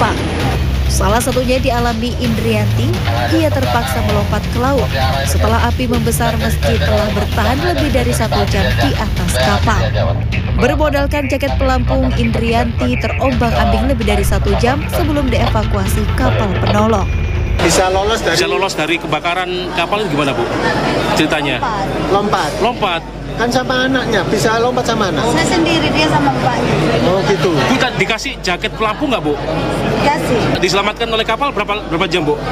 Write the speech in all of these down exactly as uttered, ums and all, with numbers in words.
penumpang. Salah satunya dialami Indrianti, ia terpaksa melompat ke laut setelah api membesar meski telah bertahan lebih dari satu jam di atas kapal. Bermodalkan jaket pelampung, Indrianti terombang-ambing lebih dari satu jam sebelum dievakuasi kapal penolong. Bisa lolos dari bisa lolos dari kebakaran kapal itu gimana, Bu? Ceritanya? Lompat. Lompat. Kan sama anaknya, bisa lompat sama anak? Saya sendiri, dia sama bapaknya. Oh gitu. Bu, dikasih jaket pelampung nggak, Bu? Dikasih. Diselamatkan oleh kapal berapa berapa jam, Bu?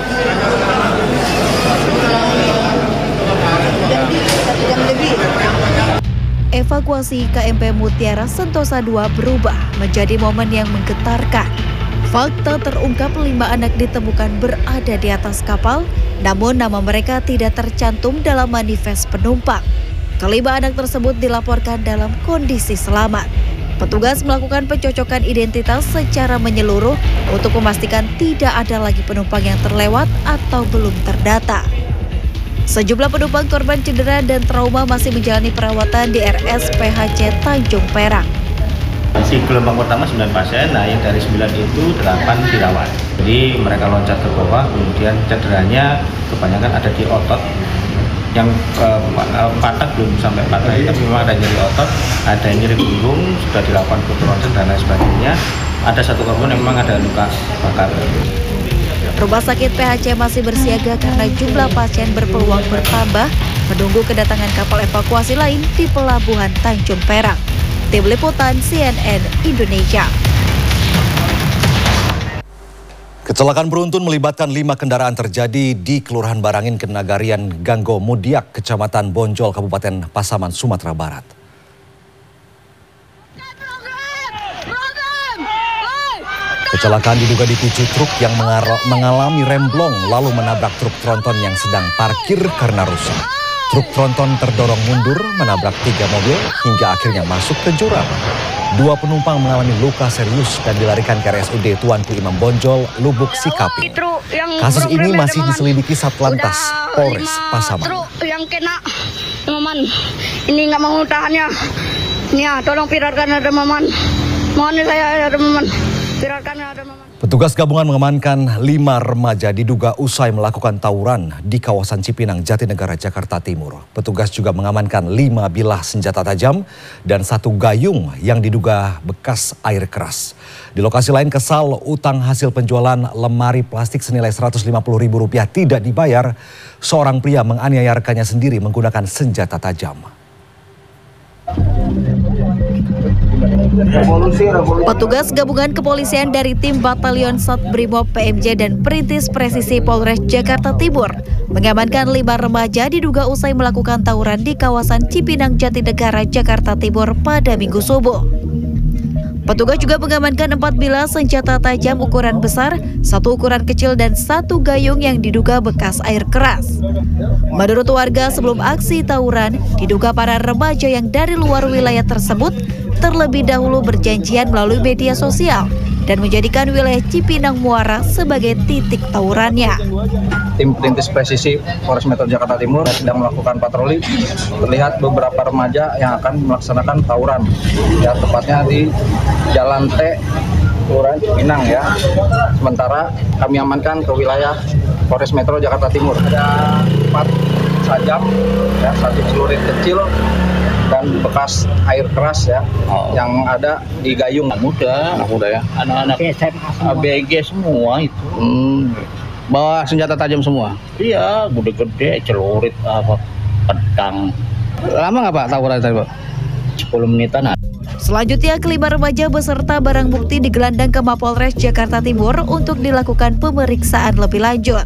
Satu jam lebih. Evakuasi K M P Mutiara Sentosa dua berubah menjadi momen yang menggetarkan. Fakta terungkap lima anak ditemukan berada di atas kapal, namun nama mereka tidak tercantum dalam manifest penumpang. Kelima anak tersebut dilaporkan dalam kondisi selamat. Petugas melakukan pencocokan identitas secara menyeluruh untuk memastikan tidak ada lagi penumpang yang terlewat atau belum terdata. Sejumlah penumpang korban cedera dan trauma masih menjalani perawatan di R S P H C Tanjung Perak. Si gelombang pertama sembilan pasien, nah yang dari sembilan itu delapan dirawat. Jadi mereka loncat ke bawah, kemudian cederanya kebanyakan ada di otot. Yang eh, patah belum sampai patah, tapi memang ada nyeri otot, ada nyeri punggung, sudah dilakukan foto ronsen dan lain sebagainya. Ada satu korban yang memang ada luka bakar. Rumah sakit P H C masih bersiaga karena jumlah pasien berpeluang bertambah, menunggu kedatangan kapal evakuasi lain di Pelabuhan Tanjung Perak. Tim Liputan C N N Indonesia. Kecelakaan beruntun melibatkan lima kendaraan terjadi di Kelurahan Barangin, Kenagarian, Ganggo Mudiak, Kecamatan Bonjol, Kabupaten Pasaman, Sumatera Barat. Kecelakaan diduga dipicu truk yang mengalami remblong lalu menabrak truk tronton yang sedang parkir karena rusak. Truk tronton terdorong mundur menabrak tiga mobil hingga akhirnya masuk ke jurang. Dua penumpang mengalami luka serius dan dilarikan ke R S U D Tuanku Imam Bonjol, Lubuk Sikapi. Kasus ini masih diselidiki Satlantas Polres Pasaman. Truk yang kena, teman, ini nggak mau tahannya. Ya, tolong pirarkan ada maman. Mohon saya ada maman. Pirarkan ada maman. Petugas gabungan mengamankan lima remaja diduga usai melakukan tawuran di kawasan Cipinang, Jatinegara, Jakarta Timur. Petugas juga mengamankan lima bilah senjata tajam dan satu gayung yang diduga bekas air keras. Di lokasi lain kesal utang hasil penjualan lemari plastik senilai seratus lima puluh ribu rupiah tidak dibayar. Seorang pria menganiaya rekannya sendiri menggunakan senjata tajam. Petugas gabungan kepolisian dari tim Batalion Satbrimob P M J dan Perintis Presisi Polres Jakarta Timur mengamankan lima remaja diduga usai melakukan tawuran di kawasan Cipinang, Jatinegara, Jakarta Timur pada Minggu subuh. Petugas juga mengamankan empat bilah senjata tajam ukuran besar, satu ukuran kecil dan satu gayung yang diduga bekas air keras. Menurut warga, sebelum aksi tawuran, diduga para remaja yang dari luar wilayah tersebut terlebih dahulu berjanjian melalui media sosial dan menjadikan wilayah Cipinang Muara sebagai titik tawurannya. Tim Perintis Presisi Polres Metro Jakarta Timur sedang melakukan patroli. Terlihat beberapa remaja yang akan melaksanakan tawuran, ya tepatnya di Jalan T, Kelurahan Cipinang ya. Sementara kami amankan ke wilayah Polres Metro Jakarta Timur. Ada empat sajam, ya, satu celurit kecil dan bekas air keras ya, oh. yang ada di gayung. Anak muda, anak muda ya, anak-anak A B G semua itu. Hmm. Bawa senjata tajam semua? Iya, gede-gede, celurit, apa, pedang. Lama nggak Pak tawuran tadi Pak? sepuluh menitan. Selanjutnya, kelima remaja beserta barang bukti digelandang ke Mapolres Jakarta Timur untuk dilakukan pemeriksaan lebih lanjut.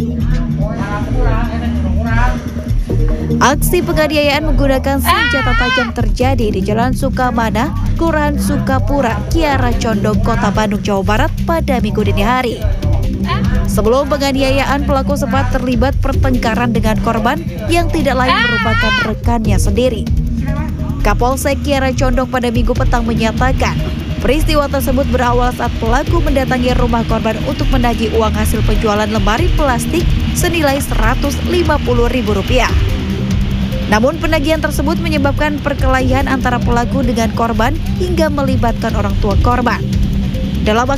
Aksi penganiayaan menggunakan senjata tajam terjadi di Jalan Sukamana, Kelurahan Sukapura, Kiara Condong, Kota Bandung, Jawa Barat pada Minggu dini hari. Sebelum penganiayaan, pelaku sempat terlibat pertengkaran dengan korban yang tidak lain merupakan rekannya sendiri. Kapolsek Kiara Condong pada Minggu petang menyatakan, peristiwa tersebut berawal saat pelaku mendatangi rumah korban untuk menagih uang hasil penjualan lemari plastik senilai seratus lima puluh ribu rupiah. Namun penagihan tersebut menyebabkan perkelahian antara pelaku dengan korban hingga melibatkan orang tua korban. Dalam